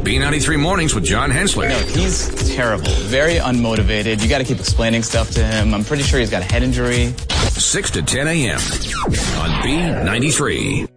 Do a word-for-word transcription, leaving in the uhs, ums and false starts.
B ninety-three Mornings with John Hensler. No, he's terrible. Very unmotivated. You got to keep explaining stuff to him. I'm pretty sure he's got a head injury. six to ten a.m. on B ninety-three.